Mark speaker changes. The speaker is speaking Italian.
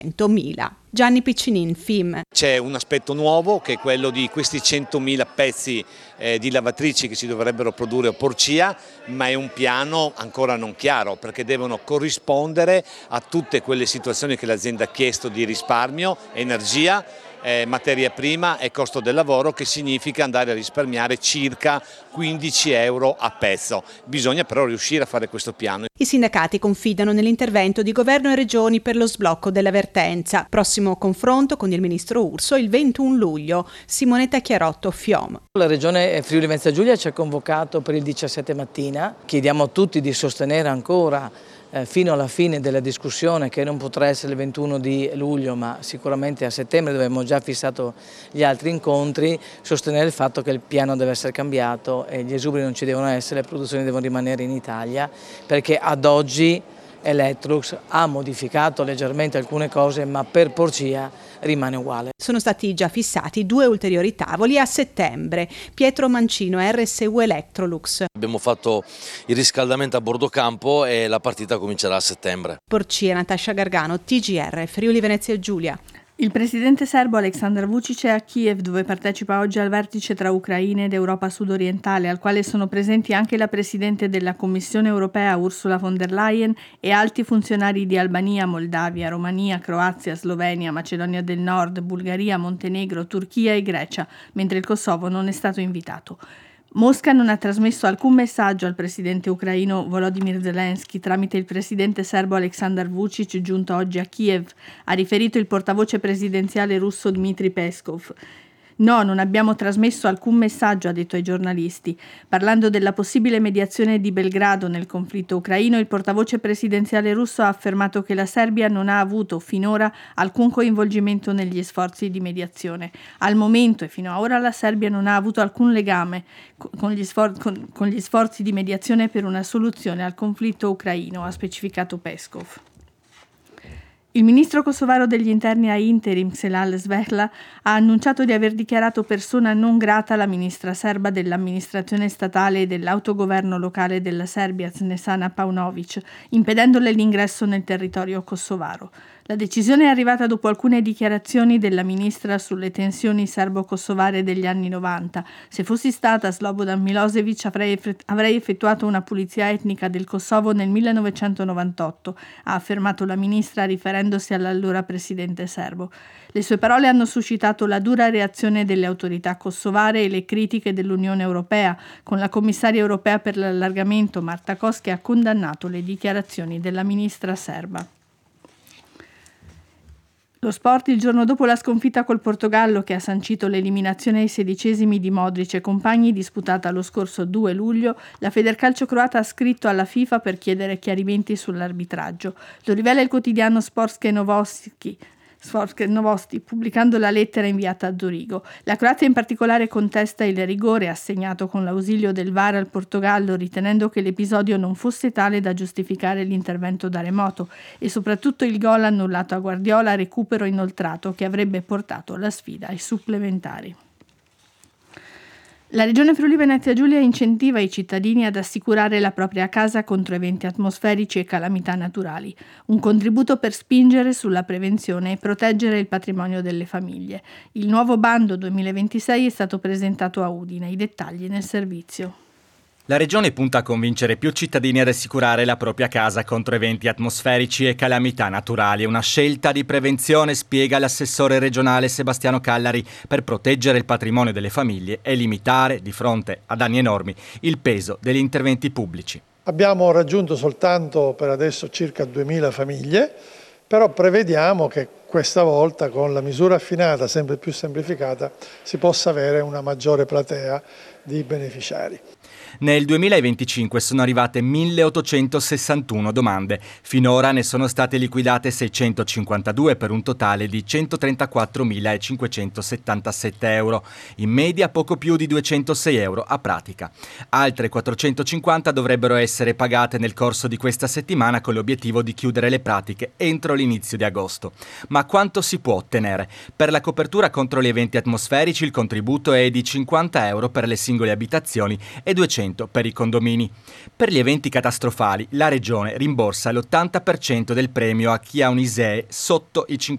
Speaker 1: 100.000. Gianni Piccinin, FIM.
Speaker 2: C'è un aspetto nuovo che è quello di questi 100.000 pezzi di lavatrici che si dovrebbero produrre a Porcia, ma è un piano ancora non chiaro perché devono corrispondere a tutte quelle situazioni che l'azienda ha chiesto di risparmio, energia, materia prima e costo del lavoro, che significa andare a risparmiare circa 15 euro a pezzo. Bisogna però riuscire a fare questo piano.
Speaker 1: I sindacati confidano nell'intervento di governo e regioni per lo sblocco della vertenza. Prossimo confronto con il ministro Urso il 21 luglio. Simonetta Chiarotto, FIOM.
Speaker 3: La regione Friuli Venezia Giulia ci ha convocato per il 17 mattina. Chiediamo a tutti di sostenere ancora fino alla fine della discussione, che non potrà essere il 21 di luglio ma sicuramente a settembre, dove abbiamo già fissato gli altri incontri, sostenere il fatto che il piano deve essere cambiato e gli esuberi non ci devono essere, le produzioni devono rimanere in Italia, perché ad oggi Electrolux ha modificato leggermente alcune cose, ma per Porcia rimane uguale.
Speaker 1: Sono stati già fissati 2 ulteriori tavoli a settembre. Pietro Mancino, RSU Electrolux.
Speaker 4: Abbiamo fatto il riscaldamento a bordo campo e la partita comincerà a settembre.
Speaker 1: Porcia, Natascia Gargano, TGR, Friuli Venezia Giulia.
Speaker 5: Il presidente serbo Aleksandar Vučić è a Kiev, dove partecipa oggi al vertice tra Ucraina ed Europa sudorientale, al quale sono presenti anche la presidente della Commissione europea Ursula von der Leyen e alti funzionari di Albania, Moldavia, Romania, Croazia, Slovenia, Macedonia del Nord, Bulgaria, Montenegro, Turchia e Grecia, mentre il Kosovo non è stato invitato. Mosca non ha trasmesso alcun messaggio al presidente ucraino Volodymyr Zelensky tramite il presidente serbo Aleksandar Vučić, giunto oggi a Kiev, ha riferito il portavoce presidenziale russo Dmitry Peskov. No, non abbiamo trasmesso alcun messaggio, ha detto ai giornalisti. Parlando della possibile mediazione di Belgrado nel conflitto ucraino, il portavoce presidenziale russo ha affermato che la Serbia non ha avuto finora alcun coinvolgimento negli sforzi di mediazione. Al momento e fino ad ora la Serbia non ha avuto alcun legame con gli sforzi di mediazione per una soluzione al conflitto ucraino, ha specificato Peskov. Il ministro kosovaro degli interni a interim, Selal Svehla, ha annunciato di aver dichiarato persona non grata la ministra serba dell'amministrazione statale e dell'autogoverno locale della Serbia, Snežana Paunović, impedendole l'ingresso nel territorio kosovaro. La decisione è arrivata dopo alcune dichiarazioni della ministra sulle tensioni serbo-kosovare degli anni 90. Se fossi stata Slobodan Milošević avrei effettuato una pulizia etnica del Kosovo nel 1998, ha affermato la ministra riferendosi all'allora presidente serbo. Le sue parole hanno suscitato la dura reazione delle autorità kosovare e le critiche dell'Unione Europea, con la commissaria europea per l'allargamento Marta Kos che ha condannato le dichiarazioni della ministra serba. Lo sport, il giorno dopo la sconfitta col Portogallo che ha sancito l'eliminazione ai 16esimi di Modric e compagni disputata lo scorso 2 luglio, la Federcalcio croata ha scritto alla FIFA per chiedere chiarimenti sull'arbitraggio. Lo rivela il quotidiano Sportske Novosti, pubblicando la lettera inviata a Zurigo. La Croazia in particolare contesta il rigore assegnato con l'ausilio del VAR al Portogallo, ritenendo che l'episodio non fosse tale da giustificare l'intervento da remoto e soprattutto il gol annullato a Guardiola, recupero inoltrato che avrebbe portato la sfida ai supplementari. La Regione Friuli Venezia Giulia incentiva i cittadini ad assicurare la propria casa contro eventi atmosferici e calamità naturali, un contributo per spingere sulla prevenzione e proteggere il patrimonio delle famiglie. Il nuovo bando 2026 è stato presentato a Udine, i dettagli nel servizio.
Speaker 6: La Regione punta a convincere più cittadini ad assicurare la propria casa contro eventi atmosferici e calamità naturali. Una scelta di prevenzione, spiega l'assessore regionale Sebastiano Callari, per proteggere il patrimonio delle famiglie e limitare, di fronte a danni enormi, il peso degli interventi pubblici.
Speaker 7: Abbiamo raggiunto soltanto per adesso circa 2.000 famiglie, però prevediamo che questa volta, con la misura affinata, sempre più semplificata, si possa avere una maggiore platea di beneficiari.
Speaker 6: Nel 2025 sono arrivate 1.861 domande. Finora ne sono state liquidate 652 per un totale di 134.577 euro. In media poco più di 206 euro a pratica. Altre 450 dovrebbero essere pagate nel corso di questa settimana con l'obiettivo di chiudere le pratiche entro l'inizio di agosto. Ma quanto si può ottenere? Per la copertura contro gli eventi atmosferici il contributo è di 50 euro per le singole abitazioni e 200 per i condomini. Per gli eventi catastrofali la Regione rimborsa l'80% del premio a chi ha un ISEE sotto i 50